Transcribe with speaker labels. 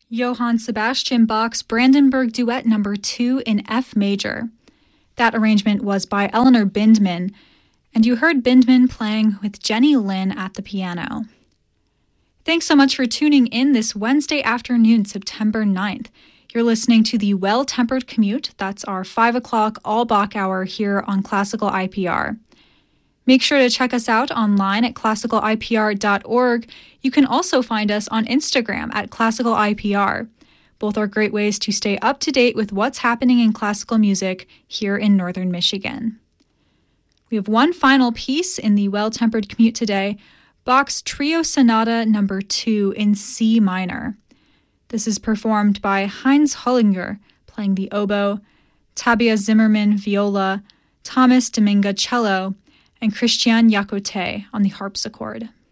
Speaker 1: Johann Sebastian Bach's Brandenburg Duet No. 2 in F major. That arrangement was by Eleanor Bindman, and you heard Bindman playing with Jenny Lin at the piano. Thanks so much for tuning in this Wednesday afternoon, September 9th. You're listening to the Well-Tempered Commute. That's our 5 o'clock all Bach hour here on Classical IPR. Make sure to check us out online at classicalipr.org. You can also find us on Instagram at classicalipr. Both are great ways to stay up to date with what's happening in classical music here in Northern Michigan. We have one final piece in the Well-Tempered Commute today, Bach's Trio Sonata No. 2 in C minor. This is performed by Heinz Hollinger playing the oboe, Tabia Zimmerman viola, Thomas Dominga cello, and Christian Yacote on the harpsichord.